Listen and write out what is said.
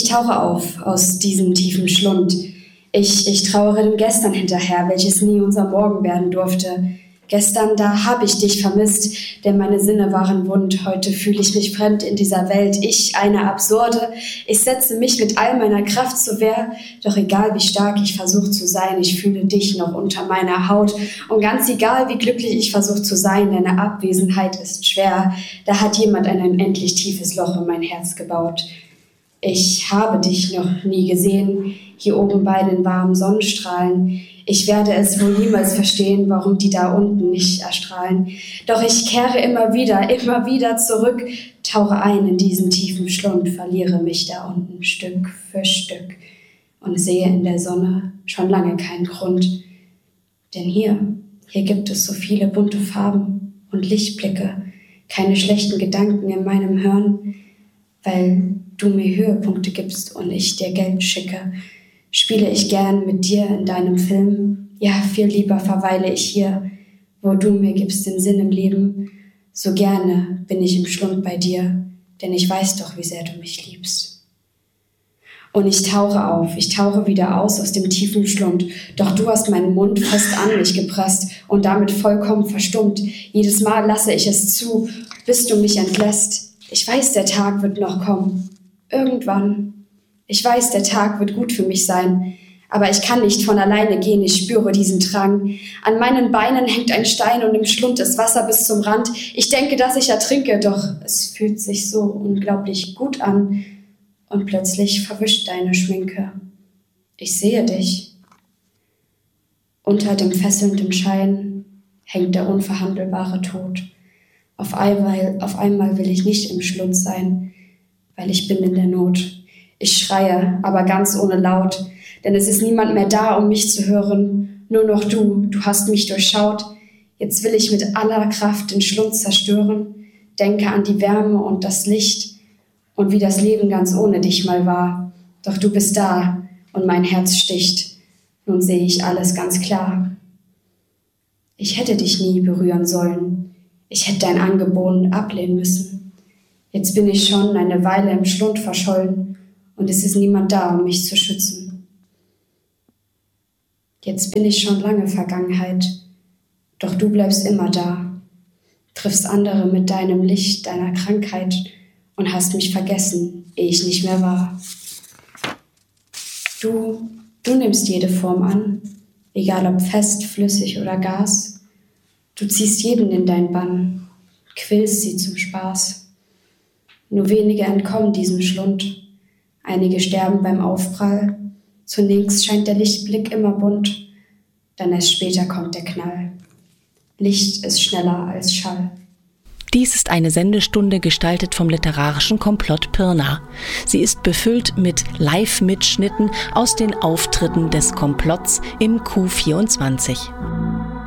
Ich tauche auf aus diesem tiefen Schlund. Ich trauere dem Gestern hinterher, welches nie unser Morgen werden durfte. Gestern, da habe ich dich vermisst, denn meine Sinne waren wund. Heute fühle ich mich fremd in dieser Welt. Ich, eine Absurde. Ich setze mich mit all meiner Kraft zur Wehr. Doch egal, wie stark ich versuche zu sein, ich fühle dich noch unter meiner Haut. Und ganz egal, wie glücklich ich versuche zu sein, deine Abwesenheit ist schwer. Da hat jemand ein unendlich tiefes Loch in mein Herz gebaut. Ich habe dich noch nie gesehen, hier oben bei den warmen Sonnenstrahlen. Ich werde es wohl niemals verstehen, warum die da unten nicht erstrahlen. Doch ich kehre immer wieder zurück, tauche ein in diesen tiefen Schlund, verliere mich da unten Stück für Stück und sehe in der Sonne schon lange keinen Grund. Denn hier gibt es so viele bunte Farben und Lichtblicke, keine schlechten Gedanken in meinem Hirn, weil du mir Höhepunkte gibst und ich dir Geld schicke. Spiele ich gern mit dir in deinem Film? Ja, viel lieber verweile ich hier, wo du mir gibst den Sinn im Leben. So gerne bin ich im Schlund bei dir, denn ich weiß doch, wie sehr du mich liebst. Und ich tauche auf, ich tauche wieder aus dem tiefen Schlund. Doch du hast meinen Mund fest an mich gepresst und damit vollkommen verstummt. Jedes Mal lasse ich es zu, bis du mich entlässt. Ich weiß, der Tag wird noch kommen. Irgendwann. Ich weiß, der Tag wird gut für mich sein, aber ich kann nicht von alleine gehen, ich spüre diesen Drang. An meinen Beinen hängt ein Stein und im Schlund ist Wasser bis zum Rand. Ich denke, dass ich ertrinke, doch es fühlt sich so unglaublich gut an. Und plötzlich verwischt deine Schminke. Ich sehe dich. Unter dem fesselnden Schein hängt der unverhandelbare Tod. Auf einmal will ich nicht im Schlund sein, weil ich bin in der Not. Ich schreie, aber ganz ohne Laut, denn es ist niemand mehr da, um mich zu hören. Nur noch du hast mich durchschaut. Jetzt will ich mit aller Kraft den Schlund zerstören. Denke an die Wärme und das Licht und wie das Leben ganz ohne dich mal war. Doch du bist da und mein Herz sticht. Nun sehe ich alles ganz klar. Ich hätte dich nie berühren sollen. Ich hätte dein Angebot ablehnen müssen. Jetzt bin ich schon eine Weile im Schlund verschollen. Und es ist niemand da, um mich zu schützen. Jetzt bin ich schon lange Vergangenheit, doch du bleibst immer da, triffst andere mit deinem Licht, deiner Krankheit und hast mich vergessen, ehe ich nicht mehr war. Du nimmst jede Form an, egal ob fest, flüssig oder Gas. Du ziehst jeden in dein Bann, quälst sie zum Spaß. Nur wenige entkommen diesem Schlund. Einige sterben beim Aufprall. Zunächst scheint der Lichtblick immer bunt, dann erst später kommt der Knall. Licht ist schneller als Schall. Dies ist eine Sendestunde gestaltet vom literarischen Komplott Pirna. Sie ist befüllt mit Live-Mitschnitten aus den Auftritten des Komplotts im Q24.